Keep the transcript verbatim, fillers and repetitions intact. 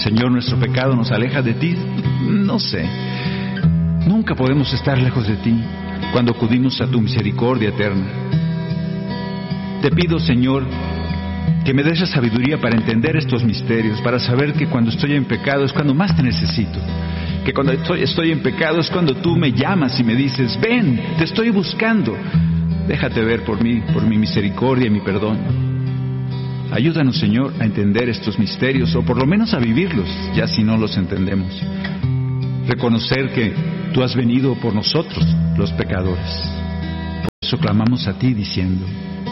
Señor, nuestro pecado nos aleja de ti. No sé. Nunca podemos estar lejos de ti cuando acudimos a tu misericordia eterna. Te pido, Señor, que me des la sabiduría para entender estos misterios, para saber que cuando estoy en pecado es cuando más te necesito. Que cuando estoy, estoy en pecado es cuando tú me llamas y me dices, ven, te estoy buscando. Déjate ver por mí, por mi misericordia y mi perdón. Ayúdanos, Señor, a entender estos misterios, o por lo menos a vivirlos, ya si no los entendemos. Reconocer que tú has venido por nosotros, los pecadores. Por eso clamamos a ti diciendo,